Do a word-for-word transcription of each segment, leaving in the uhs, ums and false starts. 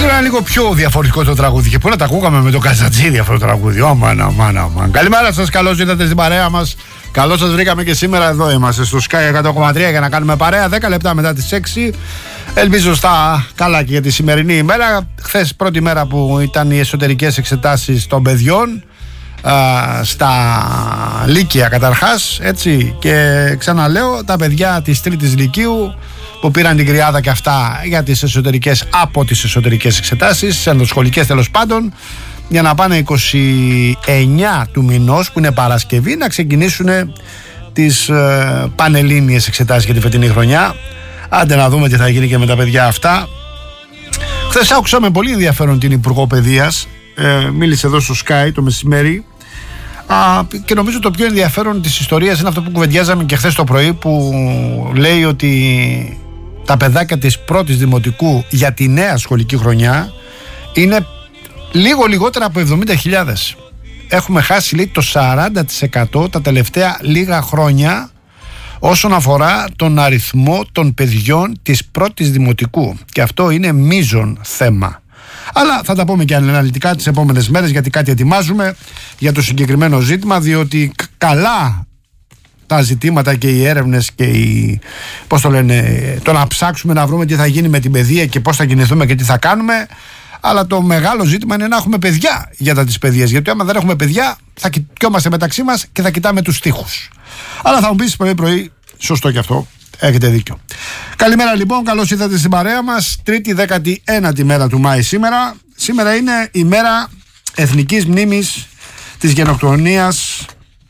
Σήμερα είναι λίγο πιο διαφορετικό το τραγούδι. Και πού να τα ακούγαμε με το Καζατζίδι αυτό το τραγούδι. Ω μάνα, μάνα, μάνα. Καλημέρα σας, καλώς ήρθατε στην παρέα μας. Καλώς σας βρήκαμε και σήμερα. Εδώ είμαστε στο Sky εκατό κόμμα τρία για να κάνουμε παρέα. δέκα λεπτά μετά τις έξι. Ελπίζω στα καλά και για τη σημερινή ημέρα. Χθες πρώτη μέρα που ήταν οι εσωτερικές εξετάσεις των παιδιών. Α, στα Λύκεια καταρχάς, έτσι. Και ξαναλέω, τα παιδιά της τρίτης Λυκείου που πήραν την κρυάδα και αυτά για τις εσωτερικές, από τις εσωτερικές εξετάσεις, ενδοσχολικές τέλος πάντων, για να πάνε είκοσι εννέα του μηνός, που είναι Παρασκευή, να ξεκινήσουν τις ε, πανελλήνιες εξετάσεις για τη φετινή χρονιά. Άντε να δούμε τι θα γίνει και με τα παιδιά αυτά. Χθες άκουσα με πολύ ενδιαφέρον την Υπουργό Παιδείας, ε, μίλησε εδώ στο Sky το μεσημέρι. Α, και νομίζω το πιο ενδιαφέρον της ιστορίας είναι αυτό που κουβεντιάζαμε και χθες το πρωί, που λέει ότι τα παιδάκια της πρώτης δημοτικού για τη νέα σχολική χρονιά είναι λίγο λιγότερα από εβδομήντα χιλιάδες. Έχουμε χάσει, λέει, το σαράντα τοις εκατό τα τελευταία λίγα χρόνια όσον αφορά τον αριθμό των παιδιών της πρώτης δημοτικού, και αυτό είναι μείζον θέμα. Αλλά θα τα πούμε και αναλυτικά τις επόμενες μέρες, γιατί κάτι ετοιμάζουμε για το συγκεκριμένο ζήτημα, διότι καλά τα ζητήματα και οι έρευνες και οι, πώς το λένε, το να ψάξουμε να βρούμε τι θα γίνει με την παιδεία και πώς θα κινηθούμε και τι θα κάνουμε. Αλλά το μεγάλο ζήτημα είναι να έχουμε παιδιά για τα της παιδείας, γιατί άμα δεν έχουμε παιδιά θα κοιτιόμαστε μεταξύ μας και θα κοιτάμε τους τοίχους. Αλλά θα μου πεις πρωί πρωί, σωστό και αυτό, έχετε δίκιο. Καλημέρα λοιπόν, καλώς ήρθατε στην παρέα μας. Τρίτη δέκατη ένατη μέρα του Μάη σήμερα. Σήμερα είναι η μέρα εθνικής μνήμης της γενοκτονίας,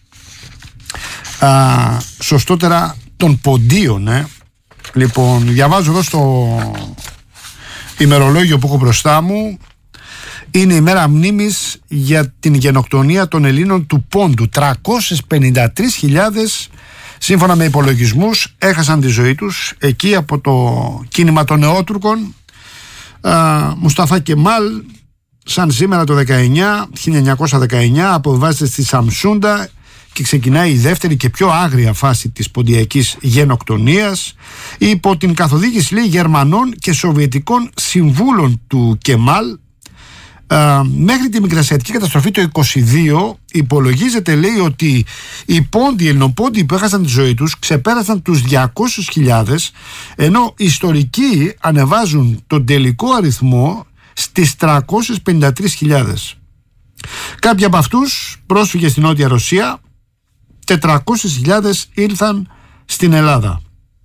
α, σωστότερα των ποντίων, ε. Λοιπόν, διαβάζω εδώ στο ημερολόγιο που έχω μπροστά μου. Είναι η μέρα μνήμης για την γενοκτονία των Ελλήνων του Πόντου. τριακόσιες πενήντα τρεις χιλιάδες σύμφωνα με υπολογισμούς έχασαν τη ζωή τους εκεί από το κίνημα των Νεότουρκων. Μουσταφά Κεμάλ, σαν σήμερα το δεκαεννιά, χίλια εννιακόσια δεκαεννιά, αποβιβάζεται στη Σαμσούντα και ξεκινάει η δεύτερη και πιο άγρια φάση της ποντιακής γενοκτονίας υπό την καθοδήγηση, λέει, Γερμανών και Σοβιετικών συμβούλων του Κεμάλ. Uh, μέχρι τη μικρασιατική καταστροφή το είκοσι δύο υπολογίζεται, λέει, ότι οι πόντοι, οι Ελληνοπόντοι που έχασαν τη ζωή τους ξεπέρασαν τους διακόσιες χιλιάδες, ενώ οι ιστορικοί ανεβάζουν τον τελικό αριθμό στις τριακόσιες πενήντα τρεις χιλιάδες. Κάποιοι από αυτούς πρόσφυγες στην Νότια Ρωσία, τετρακόσιες χιλιάδες ήλθαν στην Ελλάδα.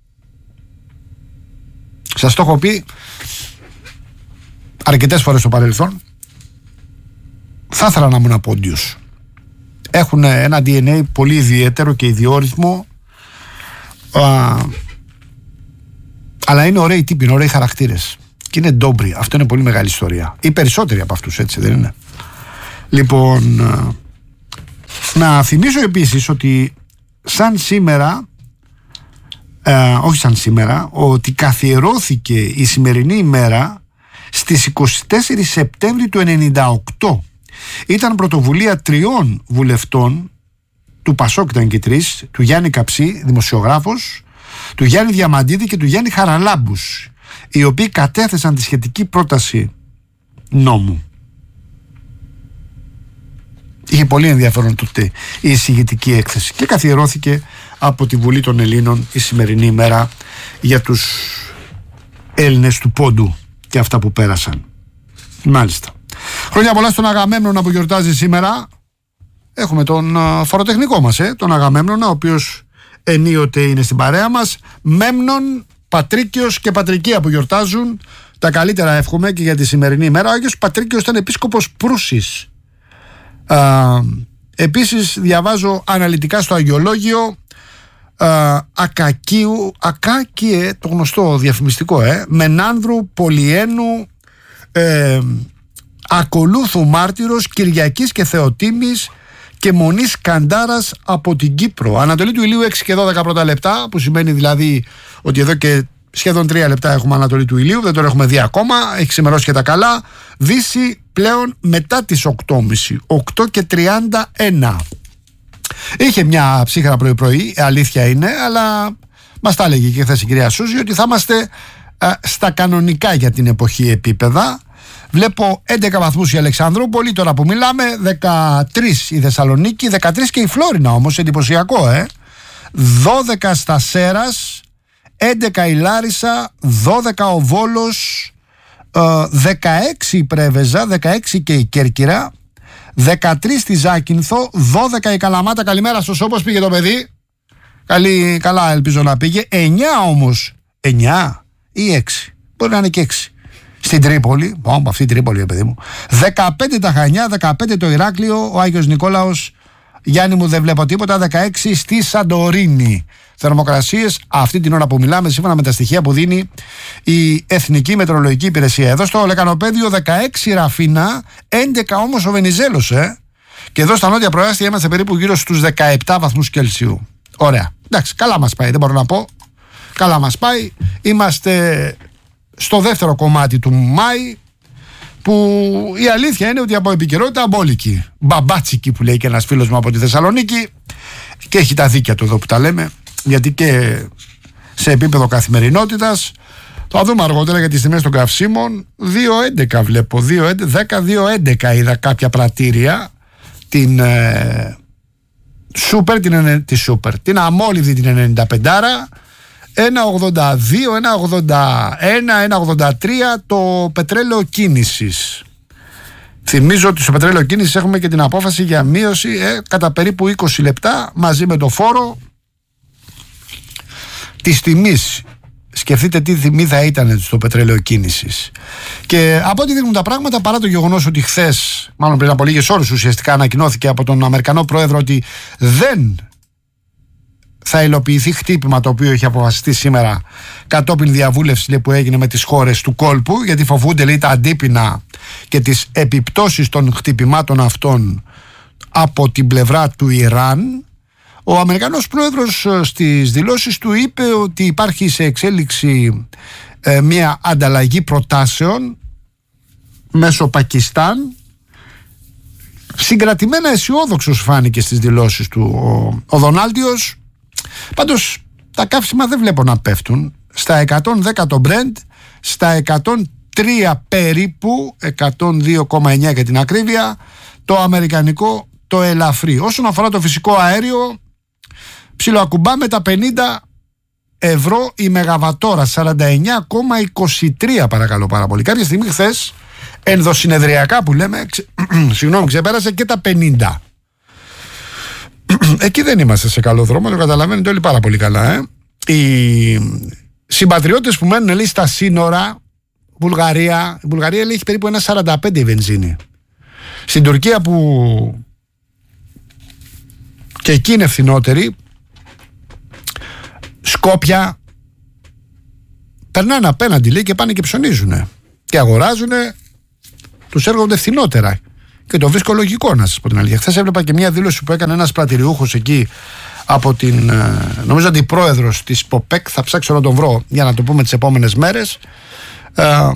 Σας το έχω πει αρκετές φορές στο παρελθόν. Θα ήθελα να ήμουν πόντιος. Έχουν ένα ντι εν έι πολύ ιδιαίτερο και ιδιόρυθμο, α, αλλά είναι ωραίοι τύποι, είναι ωραίοι χαρακτήρες και είναι ντόμπροι. Αυτό είναι πολύ μεγάλη ιστορία. Οι περισσότεροι από αυτούς, έτσι δεν είναι? Λοιπόν, α, να θυμίσω επίσης ότι σαν σήμερα, α, όχι σαν σήμερα, ότι καθιερώθηκε η σημερινή ημέρα στις είκοσι τέσσερις Σεπτέμβρη του ενενήντα οκτώ. Ήταν πρωτοβουλία τριών βουλευτών του Πασόκ, ήταν και τρεις, του Γιάννη Καψί, δημοσιογράφος, του Γιάννη Διαμαντίδη και του Γιάννη Χαραλάμπους, οι οποίοι κατέθεσαν τη σχετική πρόταση νόμου. Είχε πολύ ενδιαφέρον τότε η εισηγητική έκθεση και καθιερώθηκε από τη Βουλή των Ελλήνων η σημερινή ημέρα για τους Έλληνες του Πόντου και αυτά που πέρασαν. Μάλιστα. Χρόνια πολλά στον Αγαμέμνονα που γιορτάζει σήμερα. Έχουμε τον uh, φοροτεχνικό μας, ε, τον Αγαμέμνονα, ο οποίος ενίοτε είναι στην παρέα μας. Μέμνον, Πατρίκιος και Πατρικία που γιορτάζουν. Τα καλύτερα εύχομαι και για τη σημερινή ημέρα. Ο Άγιος Πατρίκιος ήταν επίσκοπος Προύσης. Uh, επίσης διαβάζω αναλυτικά στο Αγιολόγιο uh, Ακακίου, Ακάκιε, το γνωστό διαφημιστικό, ε, Μενάνδρου, Πολυένου, ε, Ακολούθου μάρτυρος, Κυριακής και Θεοτήμης και Μονής Καντάρας από την Κύπρο. Ανατολή του ηλίου έξι και δώδεκα πρώτα λεπτά, που σημαίνει δηλαδή ότι εδώ και σχεδόν τρία λεπτά έχουμε Ανατολή του ηλίου, δεν το έχουμε δει ακόμα, έχει ξημερώσει και τα καλά. Δύση πλέον μετά τις οκτώ και μισή, οκτώ και τριάντα ένα. Είχε μια ψύχρα πρωί-πρωί, αλήθεια είναι, αλλά μας τα έλεγε και χθες η κυρία Σούζη ότι θα είμαστε α, στα κανονικά για την εποχή επίπεδα. Βλέπω έντεκα βαθμούς η Αλεξανδρούπολη, τώρα που μιλάμε, δεκατρείς η Θεσσαλονίκη, δεκατρείς και η Φλόρινα όμως, εντυπωσιακό, ε. δώδεκα στα Σέρας, έντεκα η Λάρισα, δώδεκα ο Βόλος, δεκαέξι η Πρέβεζα, δεκαέξι και η Κέρκυρα, δεκατρείς στη Ζάκυνθο, δώδεκα η Καλαμάτα. Καλημέρα σας, όπως πήγε το παιδί? Καλή, καλά ελπίζω να πήγε. εννιά όμως, εννιά ή έξι, μπορεί να είναι και έξι στην Τρίπολη, πάω από αυτή η Τρίπολη παιδί μου, δεκαπέντε τα Χανιά, δεκαπέντε το Ηράκλειο, ο Άγιος Νικόλαος, Γιάννη μου δεν βλέπω τίποτα, δεκαέξι στη Σαντορίνη. Θερμοκρασίες αυτή την ώρα που μιλάμε, σύμφωνα με τα στοιχεία που δίνει η Εθνική Μετεωρολογική Υπηρεσία. Εδώ στο Λεκανοπέδιο δεκαέξι Ραφίνα, έντεκα όμως ο Βενιζέλος, ε. Και εδώ στα νότια προάστια είμαστε περίπου γύρω στους δεκαεπτά βαθμούς Κελσίου. Ωραία. Εντάξει, καλά μας πάει, δεν μπορώ να πω. Καλά μας πάει. Είμαστε στο δεύτερο κομμάτι του Μάη, που η αλήθεια είναι ότι από επικαιρότητα αμπόλικη. Μπαμπάτσικη που λέει και ένας φίλος μου από τη Θεσσαλονίκη, και έχει τα δίκια του εδώ που τα λέμε, γιατί και σε επίπεδο καθημερινότητας. Θα δούμε αργότερα για τις τιμές των καυσίμων. δύο έντεκα βλέπω, δύο δέκα, δύο έντεκα είδα κάποια πρατήρια. Την ε, Σούπερ, την, τη Σούπερ, την αμόλυβδη την ενενήντα πέντε, ένα ογδόντα δύο, ένα ογδόντα ένα, ένα ογδόντα τρία το πετρέλαιο κίνησης. Θυμίζω ότι στο πετρέλαιο κίνησης έχουμε και την απόφαση για μείωση ε, κατά περίπου είκοσι λεπτά μαζί με το φόρο της τιμής. Σκεφτείτε τι τιμή θα ήταν στο πετρέλαιο κίνησης. Και από ό,τι δείχνουν τα πράγματα, παρά το γεγονός ότι χθες, μάλλον πριν από λίγες ώρες ουσιαστικά, ανακοινώθηκε από τον Αμερικανό Πρόεδρο ότι δεν θα υλοποιηθεί χτύπημα το οποίο έχει αποφασιστεί σήμερα κατόπιν διαβούλευση, λέει, που έγινε με τις χώρες του κόλπου, γιατί φοβούνται, λέει, τα αντίπεινα και τις επιπτώσεις των χτυπημάτων αυτών από την πλευρά του Ιράν. Ο Αμερικανός Πρόεδρος στις δηλώσεις του είπε ότι υπάρχει σε εξέλιξη ε, μια ανταλλαγή προτάσεων μέσω Πακιστάν. Συγκρατημένα αισιόδοξος φάνηκε στις δηλώσεις του ο, ο Δονάλντιος. Πάντως τα καύσιμα δεν βλέπω να πέφτουν. Στα εκατόν δέκα το Brent, στα εκατόν τρία περίπου, εκατόν δύο κόμμα εννιά για την ακρίβεια, το αμερικανικό το ελαφρύ. Όσον αφορά το φυσικό αέριο, ψιλοακουμπάμε τα πενήντα ευρώ η μεγαβατόρα, σαράντα εννιά κόμμα είκοσι τρία παρακαλώ πάρα πολύ. Κάποια στιγμή χθες, ενδοσυνεδριακά που λέμε, ξε, συγγνώμη, ξεπέρασε και τα πενήντα. Εκεί δεν είμαστε σε καλό δρόμο, το καταλαβαίνετε όλοι πάρα πολύ καλά. Ε. Οι συμπατριώτες που μένουν, λέει, στα σύνορα, Βουλγαρία, η Βουλγαρία, λέει, έχει περίπου ένα σαράντα πέντε η βενζίνη. Στην Τουρκία, που και εκεί είναι φθηνότερη, Σκόπια, περνάνε απέναντι, λέει, και πάνε και ψωνίζουν και αγοράζουν, τους έρχονται φθηνότερα. Και το βρίσκω λογικό, να σας πω την αλήθεια. Χθες έβλεπα και μια δήλωση που έκανε ένας πρατηριούχος εκεί από την, νομίζω, αντιπρόεδρος της ΠΟΠΕΚ. Θα ψάξω να τον βρω για να το πούμε τις επόμενες μέρες. Ε,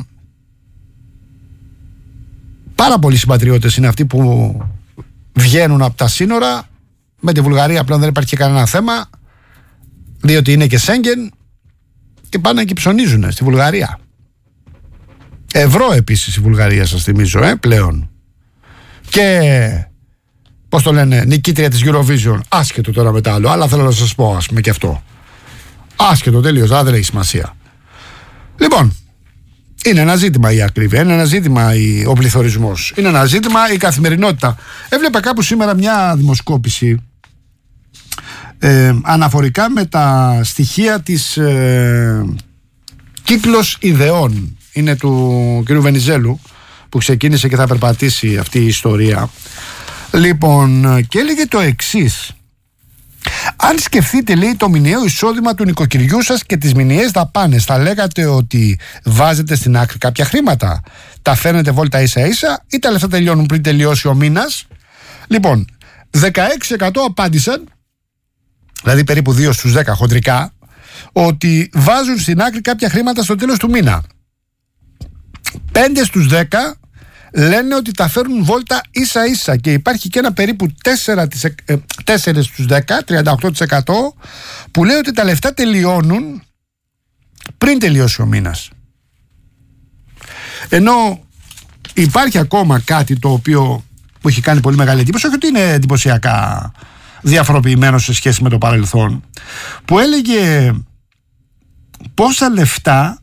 πάρα πολλοί συμπατριώτες είναι αυτοί που βγαίνουν από τα σύνορα. Με τη Βουλγαρία πλέον δεν υπάρχει κανένα θέμα, διότι είναι και Σέγγεν, και πάνε και ψωνίζουν στη Βουλγαρία. Ευρώ επίσης η Βουλγαρία, σας θυμίζω, ε, πλέον. Και πώς το λένε, νικήτρια της Eurovision, άσχετο τώρα με τα άλλο, αλλά θέλω να σας πω, ας πούμε, και αυτό. Άσχετο τελείως, αλλά δεν έχει σημασία. Λοιπόν, είναι ένα ζήτημα η ακρίβεια, είναι ένα ζήτημα ο πληθωρισμός, είναι ένα ζήτημα η καθημερινότητα. Έβλεπα κάπου σήμερα μια δημοσκόπηση ε, αναφορικά με τα στοιχεία της ε, Κύκλος Ιδεών. Είναι του κ. Βενιζέλου, που ξεκίνησε και θα περπατήσει αυτή η ιστορία. Λοιπόν, και έλεγε το εξής: αν σκεφτείτε, λέει, το μηνιαίο εισόδημα του νοικοκυριού σας και τις μηνιαίες δαπάνες, θα λέγατε ότι βάζετε στην άκρη κάποια χρήματα, τα φέρνετε βόλτα ίσα ίσα, ή τα λεφτά τελειώνουν πριν τελειώσει ο μήνας? Λοιπόν, δεκαέξι τοις εκατό απάντησαν, δηλαδή περίπου δύο στους δέκα χοντρικά, ότι βάζουν στην άκρη κάποια χρήματα στο τέλος του μήνα. πέντε στους δέκα λένε ότι τα φέρνουν βόλτα ίσα ίσα, και υπάρχει και ένα περίπου τέσσερα στους δέκα, τριάντα οκτώ τοις εκατό, που λέει ότι τα λεφτά τελειώνουν πριν τελειώσει ο μήνας. Ενώ υπάρχει ακόμα κάτι το οποίο που έχει κάνει πολύ μεγάλη εντύπωση, όχι ότι είναι εντυπωσιακά διαφοροποιημένο σε σχέση με το παρελθόν, που έλεγε πόσα λεφτά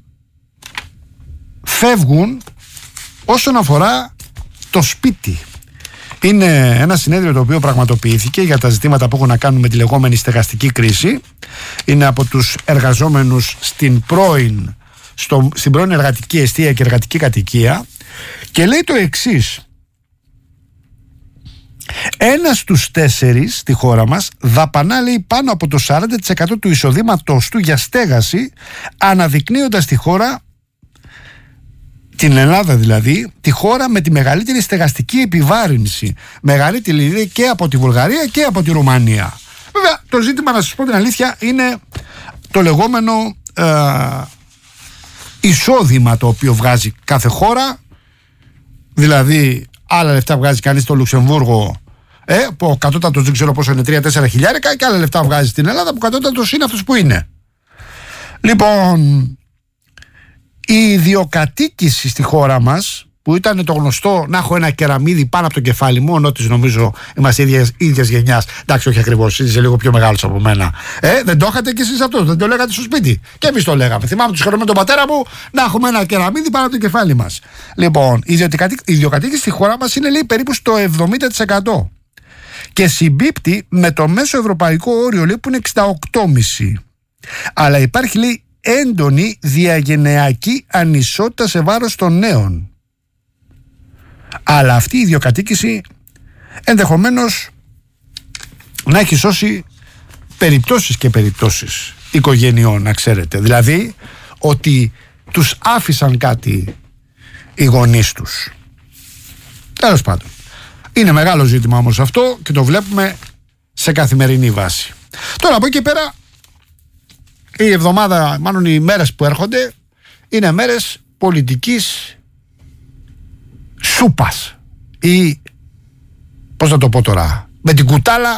φεύγουν όσον αφορά το σπίτι. Είναι ένα συνέδριο το οποίο πραγματοποιήθηκε για τα ζητήματα που έχουν να κάνουν με τη λεγόμενη στεγαστική κρίση. Είναι από τους εργαζόμενους στην πρώην, στο, στην πρώην εργατική εστία και εργατική κατοικία, και λέει το εξής: ένας στους τέσσερις στη χώρα μας δαπανά, λέει, πάνω από το σαράντα τοις εκατό του εισοδήματος του για στέγαση, αναδεικνύοντας τη χώρα, την Ελλάδα δηλαδή, τη χώρα με τη μεγαλύτερη στεγαστική επιβάρυνση. Μεγαλύτερη δηλαδή και από τη Βουλγαρία και από τη Ρουμανία. Βέβαια το ζήτημα, να σας πω την αλήθεια, είναι το λεγόμενο ε, εισόδημα το οποίο βγάζει κάθε χώρα. Δηλαδή άλλα λεφτά βγάζει κανείς στο Λουξεμβούργο, ε, που ο κατώτατος δεν ξέρω πόσο είναι, τρία τέσσερα χιλιάρικα, και άλλα λεφτά βγάζει στην Ελλάδα που ο κατώτατος είναι αυτός που είναι. Λοιπόν, η ιδιοκατοίκηση στη χώρα μας, που ήταν το γνωστό να έχω ένα κεραμίδι πάνω από το κεφάλι μου, ενώ της νομίζω είμαστε ίδιας, ίδιας γενιάς. Εντάξει, όχι ακριβώς, είσαι λίγο πιο μεγάλος από μένα. Ε, δεν το είχατε κι εσείς αυτό, δεν το λέγατε στο σπίτι. Και εμείς το λέγαμε. Θυμάμαι τους χρονών με τον πατέρα μου να έχουμε ένα κεραμίδι πάνω από το κεφάλι μας. Λοιπόν, η ιδιοκατοίκηση στη χώρα μας είναι, λέει, περίπου στο εβδομήντα τοις εκατό. Και συμπίπτει με το μέσο ευρωπαϊκό όριο, λέει, που είναι εξήντα οκτώ κόμμα πέντε. Αλλά υπάρχει, λέει, έντονη διαγενειακή ανισότητα σε βάρος των νέων. Αλλά αυτή η ιδιοκατοίκηση ενδεχομένως να έχει σώσει περιπτώσεις και περιπτώσεις οικογενειών, να ξέρετε. Δηλαδή ότι τους άφησαν κάτι οι γονείς τους. Τέλος πάντων, είναι μεγάλο ζήτημα όμως αυτό και το βλέπουμε σε καθημερινή βάση. Τώρα από εκεί πέρα, η εβδομάδα, μάλλον οι μέρες που έρχονται, είναι μέρες πολιτικής σούπας, ή πώς να το πω τώρα, με την κουτάλα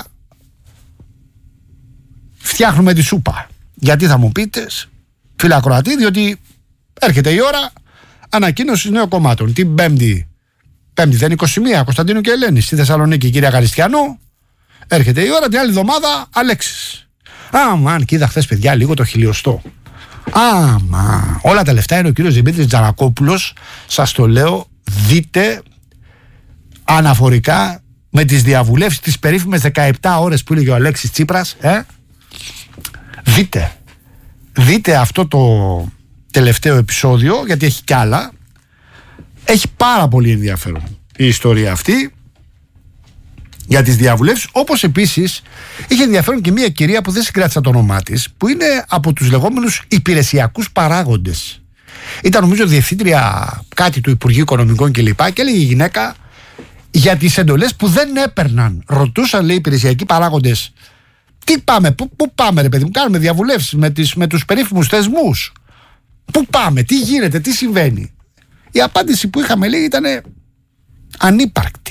φτιάχνουμε τη σούπα. Γιατί θα μου πείτε, φίλε ακροατή, διότι έρχεται η ώρα ανακοίνωσης νέων κομμάτων. Την Πέμπτη, Πέμπτη δεν είναι είκοσι μία, Κωνσταντίνου και Ελένη στη Θεσσαλονίκη, κυρία Καριστιανού. Έρχεται η ώρα, την άλλη εβδομάδα Αλέξης. Αμάν, κοίτα χθες, παιδιά, λίγο το χιλιοστό. Άμα, όλα τα λεφτά είναι ο κύριος Δημήτρης Τζανακόπουλος. Σας το λέω, δείτε αναφορικά με τις διαβουλεύσεις, τις περίφημες δεκαεπτά ώρες που έλεγε ο Αλέξης Τσίπρας, ε? δείτε δείτε αυτό το τελευταίο επεισόδιο, γιατί έχει κι άλλα. Έχει πάρα πολύ ενδιαφέρον η ιστορία αυτή για τις διαβουλεύσεις, όπως επίσης είχε ενδιαφέρον και μια κυρία που δεν συγκράτησα το όνομά της, που είναι από τους λεγόμενους υπηρεσιακούς παράγοντες. Ήταν νομίζω διευθύντρια κάτι του Υπουργείου Οικονομικών κλπ. Και έλεγε η γυναίκα για τις εντολές που δεν έπαιρναν. Ρωτούσαν, λέει, υπηρεσιακοί παράγοντες, τι πάμε, πού, πού πάμε ρε παιδί μου, κάνουμε διαβουλεύσεις με, τις, με τους περίφημους θεσμούς. Πού πάμε, τι γίνεται, τι συμβαίνει. Η απάντηση που είχαμε, λέει, ήταν ανύπαρκτη.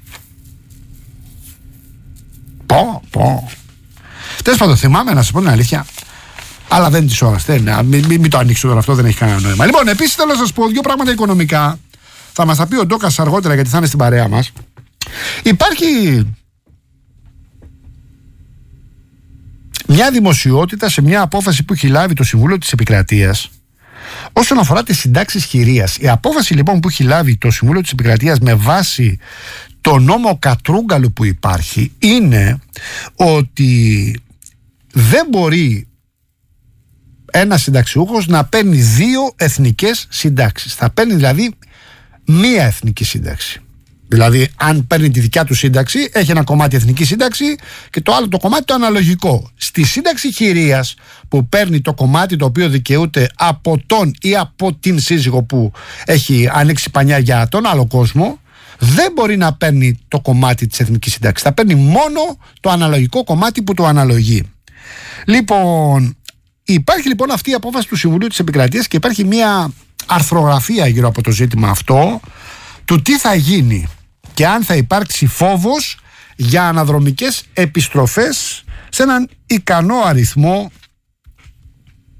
Πω, πω. Τέλος πάντων, θυμάμαι, να σας πω την αλήθεια, αλλά δεν είναι της ώρας. Μην, μην, μην το ανοίξω τώρα αυτό, δεν έχει κανένα νόημα. Λοιπόν, επίσης θέλω να σας πω δύο πράγματα οικονομικά. Θα μας τα πει ο Ντόκας αργότερα, γιατί θα είναι στην παρέα μας. Υπάρχει μια δημοσιότητα σε μια απόφαση που έχει λάβει το Συμβούλιο της Επικρατείας όσον αφορά τις συντάξεις χειρίας. Η απόφαση λοιπόν που έχει λάβει το Συμβούλιο της Επικρατείας με βάση το νόμο Κατρούγκαλου που υπάρχει είναι ότι δεν μπορεί ένας συνταξιούχος να παίρνει δύο εθνικές συντάξεις. Θα παίρνει δηλαδή μία εθνική σύνταξη. Δηλαδή, αν παίρνει τη δικιά του σύνταξη, έχει ένα κομμάτι εθνική σύνταξη και το άλλο το κομμάτι το αναλογικό. Στη σύνταξη χειρίας, που παίρνει το κομμάτι το οποίο δικαιούται από τον ή από την σύζυγο που έχει ανοίξει πανιά για τον άλλο κόσμο, δεν μπορεί να παίρνει το κομμάτι της εθνικής σύνταξης. Θα παίρνει μόνο το αναλογικό κομμάτι που το αναλογεί. Λοιπόν, υπάρχει λοιπόν αυτή η απόφαση του Συμβουλίου της Επικρατείας και υπάρχει μια αρθρογραφία γύρω από το ζήτημα αυτό του τι θα γίνει και αν θα υπάρξει φόβος για αναδρομικές επιστροφές σε έναν ικανό αριθμό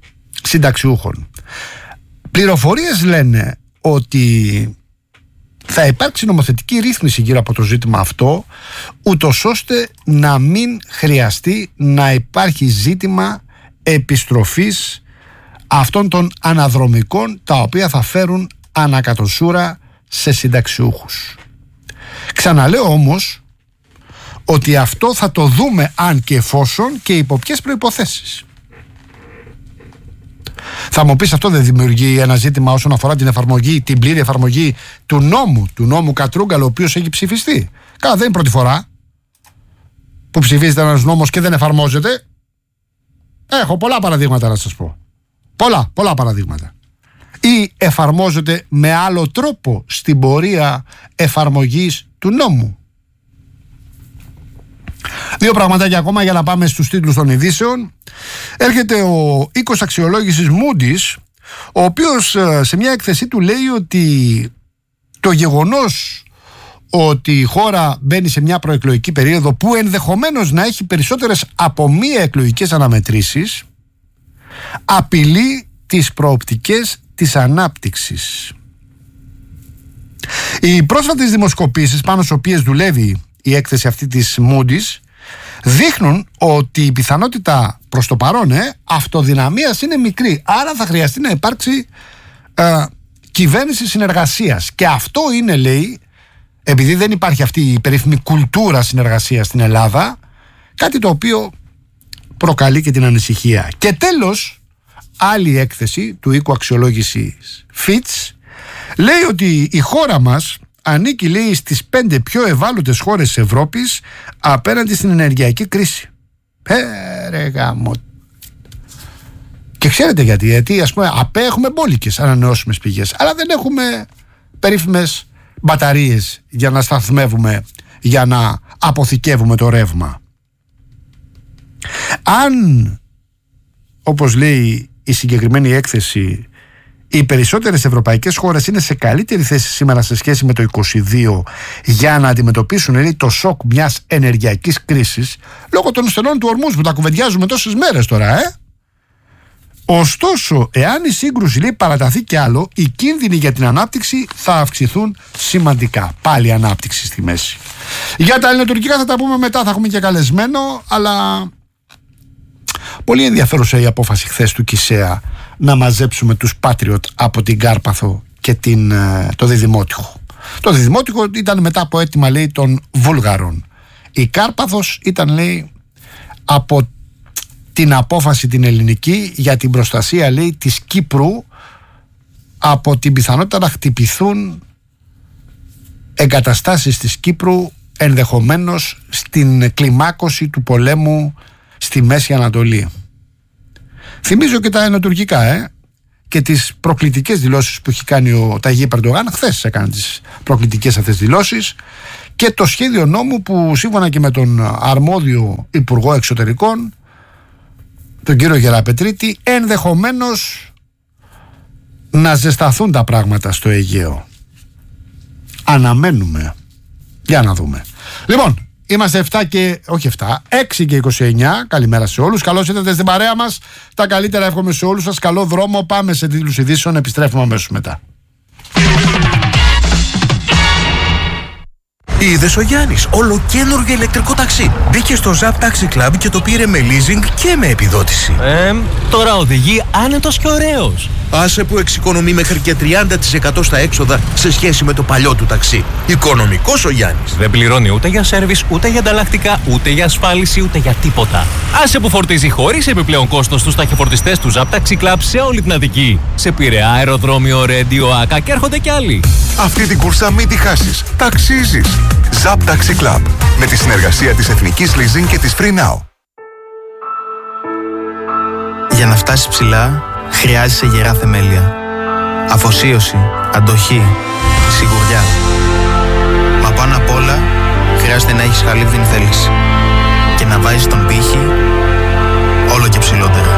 συνταξιούχων. Πληροφορίες λένε ότι θα υπάρξει νομοθετική ρύθμιση γύρω από το ζήτημα αυτό, ούτως ώστε να μην χρειαστεί να υπάρχει ζήτημα επιστροφής αυτών των αναδρομικών, τα οποία θα φέρουν ανακατοσούρα σε συνταξιούχους. Ξαναλέω όμως ότι αυτό θα το δούμε αν και εφόσον και υπό ποιες προϋποθέσεις. Θα μου πεις, αυτό δεν δημιουργεί ένα ζήτημα όσον αφορά την εφαρμογή, την πλήρη εφαρμογή του νόμου, του νόμου Κατρούγκαλο, ο οποίος έχει ψηφιστεί? Καλά, δεν είναι πρώτη φορά που ψηφίζεται ένας νόμος και δεν εφαρμόζεται. Έχω πολλά παραδείγματα να σας πω. Πολλά, πολλά παραδείγματα. Ή εφαρμόζεται με άλλο τρόπο στην πορεία εφαρμογής του νόμου. Δύο πραγματάκια ακόμα για να πάμε στους τίτλους των ειδήσεων. Έρχεται ο οίκος αξιολόγησης Moody's, ο οποίος σε μια έκθεσή του λέει ότι το γεγονός ότι η χώρα μπαίνει σε μια προεκλογική περίοδο που ενδεχομένως να έχει περισσότερες από μία εκλογικές αναμετρήσεις απειλεί τις προοπτικές της ανάπτυξης. Οι πρόσφατες δημοσκοπήσεις πάνω στις οποίες δουλεύει η έκθεση αυτή της Moody's δείχνουν ότι η πιθανότητα προς το παρόν ε, αυτοδυναμίας είναι μικρή. Άρα θα χρειαστεί να υπάρξει ε, κυβέρνηση συνεργασίας. Και αυτό είναι, λέει, επειδή δεν υπάρχει αυτή η περίφημη κουλτούρα συνεργασίας στην Ελλάδα, κάτι το οποίο προκαλεί και την ανησυχία. Και τέλος, άλλη έκθεση του οίκου αξιολόγησης Fitch λέει ότι η χώρα μας ανήκει, λέει, στις πέντε πιο ευάλωτες χώρες της Ευρώπης απέναντι στην ενεργειακή κρίση. Πέρε γάμο. Και ξέρετε γιατί? Γιατί, ας πούμε, απέ έχουμε μπόλικες ανανεώσιμες πηγές, αλλά δεν έχουμε περίφημες μπαταρίες για να σταθμεύουμε, για να αποθηκεύουμε το ρεύμα. Αν, όπως λέει η συγκεκριμένη έκθεση, οι περισσότερες ευρωπαϊκές χώρες είναι σε καλύτερη θέση σήμερα σε σχέση με το είκοσι δύο για να αντιμετωπίσουν, λέει, το σοκ μιας ενεργειακής κρίσης, λόγω των στενών του ορμούς που τα κουβεντιάζουμε τόσες μέρες τώρα, ε. Ωστόσο, εάν η σύγκρουση, λέει, παραταθεί κι άλλο, οι κίνδυνοι για την ανάπτυξη θα αυξηθούν σημαντικά. Πάλι ανάπτυξη στη μέση. Για τα ελληνοτουρκικά θα τα πούμε μετά, θα έχουμε και καλεσμένο, αλλά πολύ ενδιαφέρουσα η απόφαση χθες του Κισέα να μαζέψουμε τους Patriot από την Κάρπαθο και την, το Διδημότυχο. Το Διδημότυχο ήταν μετά από αίτημα, λέει, των Βούλγαρων. Η Κάρπαθος ήταν, λέει, από την απόφαση την ελληνική για την προστασία, λέει, της Κύπρου από την πιθανότητα να χτυπηθούν εγκαταστάσεις της Κύπρου ενδεχομένως στην κλιμάκωση του πολέμου στη Μέση Ανατολή. Θυμίζω και τα ενωτουρκικά ε, και τις προκλητικές δηλώσεις που έχει κάνει ο Ταγί Ερντογάν. Χθες έκανε τις προκλητικές αυτές δηλώσεις και το σχέδιο νόμου που σύμφωνα και με τον αρμόδιο Υπουργό Εξωτερικών, τον κύριο Γεραπετρίτη, ενδεχομένως να ζεσταθούν τα πράγματα στο Αιγαίο. Αναμένουμε. Για να δούμε. Λοιπόν, είμαστε επτά και, όχι επτά, έξι και είκοσι εννιά. Καλημέρα σε όλους. Καλώς ήρθατε στην παρέα μας. Τα καλύτερα εύχομαι σε όλους σας. Καλό δρόμο. Πάμε σε τίτλους ειδήσεων. Επιστρέφουμε αμέσως μετά. Είδες ο Γιάννης, ολοκαίνουργιο ηλεκτρικό ταξί. Μπήκε στο Zap Taxi Club και το πήρε με leasing και με επιδότηση. Ε, τώρα οδηγεί άνετος και ωραίος. Άσε που εξοικονομεί μέχρι και τριάντα τοις εκατό στα έξοδα σε σχέση με το παλιό του ταξί. Οικονομικός ο Γιάννης. Δεν πληρώνει ούτε για σέρβις, ούτε για ανταλλακτικά, ούτε για ασφάλιση, ούτε για τίποτα. Άσε που φορτίζει χωρίς επιπλέον κόστος στους ταχυφορτιστές του Zap Taxi Club σε όλη την Αττική. Σε Πειραιά, αεροδρόμιο, Ρέντιο, Άκα και έρχονται κι άλλοι. Αυτή την κούρσα μην τη χάσεις. Ταξίζεις. Zap Taxi Club. Με τη συνεργασία της Εθνικής Leasing και της Free Now. Για να φτάσεις ψηλά, χρειάζεσαι γερά θεμέλια. Αφοσίωση, αντοχή, σιγουριά. Μα πάνω απ' όλα, χρειάζεται να έχεις χαλίβδινη θέληση. Και να βάζεις τον πύχη όλο και ψηλότερα.